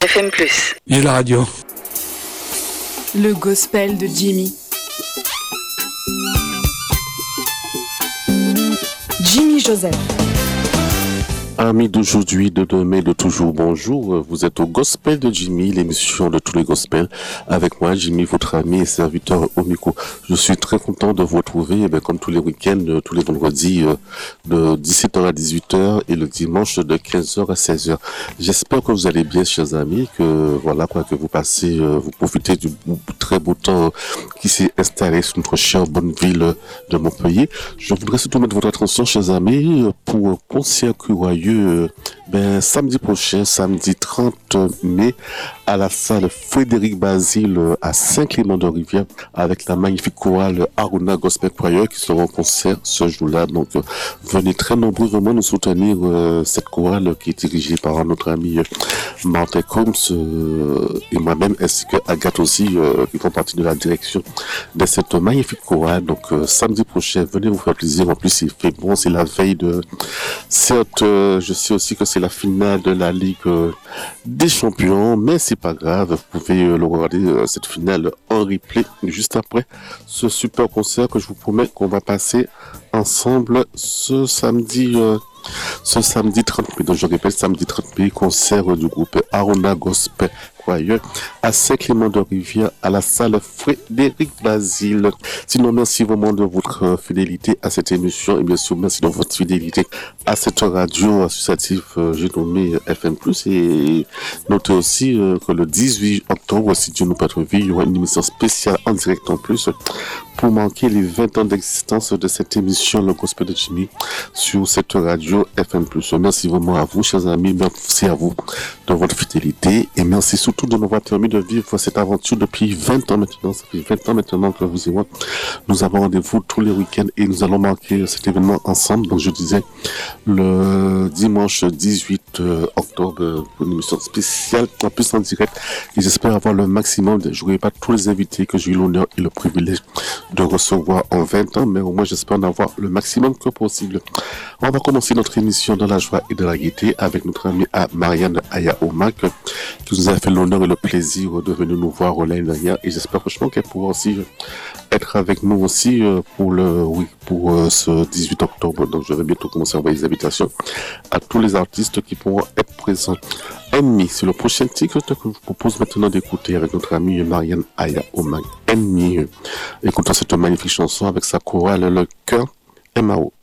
FM+. Et la radio. Le gospel de Jimmy. Jimmy Joseph. Amis d'aujourd'hui, de demain, de toujours, bonjour. Vous êtes au Gospel de Jimmy, l'émission de tous les gospels. Avec moi, Jimmy, votre ami et serviteur au micro. Je suis très content de vous retrouver, comme tous les week-ends, tous les vendredis, de 17h à 18h et le dimanche de 15h à 16h. J'espère que vous allez bien, chers amis, que vous passez, vous profitez du très beau temps qui s'est installé sur notre chère bonne ville de Montpellier. Je voudrais surtout mettre votre attention, chers amis, pour un concert curieux samedi prochain, samedi 30 mai, à la salle Frédéric Basile à Saint-Clément-de-Rivière, avec la magnifique chorale Aruna Gospel Choir qui sera en concert ce jour-là. Donc, venez très nombreux vraiment nous soutenir cette chorale qui est dirigée par notre ami Martin Combs et moi-même, ainsi que Agathe aussi, qui font partie de la direction de cette magnifique chorale. Donc, samedi prochain, venez vous faire plaisir. En plus, il fait bon, c'est la veille de... Certes, je sais aussi que c'est la finale de la Ligue des Champions, mais c'est pas grave, vous pouvez le regarder cette finale en replay juste après ce super concert que je vous promets qu'on va passer ensemble ce samedi 30 mai. Donc je répète, samedi 30 mai, concert du groupe Aruna Gospel Choir à Saint-Clément-de-Rivière à la salle Frédéric Basile. Sinon, merci vraiment de votre fidélité à cette émission et bien sûr merci de votre fidélité à cette radio associative j'ai nommé FM+. Et notez aussi que le 18 octobre, si Dieu nous permet, il y aura une émission spéciale en direct en plus pour marquer les 20 ans d'existence de cette émission Le Gospel de Jimmy sur cette radio FM+. Merci vraiment à vous, chers amis, merci à vous de votre fidélité et merci surtout de nous avoir permis de vivre cette aventure depuis 20 ans maintenant. Ça fait 20 ans maintenant que vous et moi, nous avons rendez-vous tous les week-ends et nous allons marquer cet événement ensemble. Donc je disais, le dimanche 18 octobre, pour une émission spéciale, en plus en direct, et j'espère avoir le maximum. Je ne pas tous les invités que j'ai eu l'honneur et le privilège de recevoir en 20 ans, mais au moins j'espère en avoir le maximum que possible. On va commencer notre émission dans la joie et de la gaieté avec notre amie Marianne Aya Omak, qui nous a fait l'honneur et le plaisir de venir nous voir l'année dernière, et j'espère franchement qu'elle pourra aussi être avec nous aussi pour ce 18 octobre. Donc je vais bientôt commencer à envoyer des invitations à tous les artistes qui pourront être présents. Ennemi, c'est le prochain titre que je vous propose maintenant d'écouter avec notre amie Marianne Aya Omak. Ennemi, écoutons cette magnifique chanson avec sa chorale Le Cœur MAO.